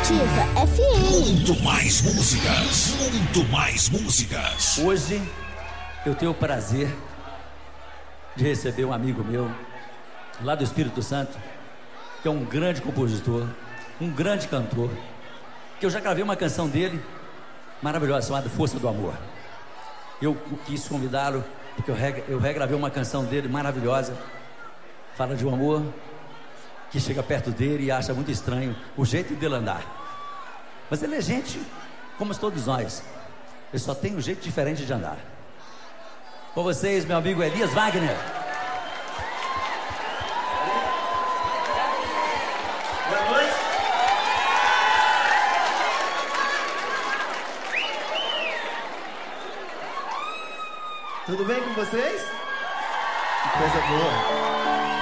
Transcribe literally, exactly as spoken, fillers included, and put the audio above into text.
Ativa F M. Muito mais músicas, muito mais músicas. Hoje eu tenho o prazer de receber um amigo meu, lá do Espírito Santo, que é um grande compositor, um grande cantor, que eu já gravei uma canção dele, maravilhosa, chamada Força do Amor. Eu quis convidá-lo, porque eu, reg eu regravei uma canção dele maravilhosa, fala de um amor que chega perto dele e acha muito estranho o jeito dele andar. Mas ele é gente como todos nós, ele só tem um jeito diferente de andar. Com vocês, meu amigo Elias Wagner. Boa noite. Tudo bem com vocês? Que coisa boa.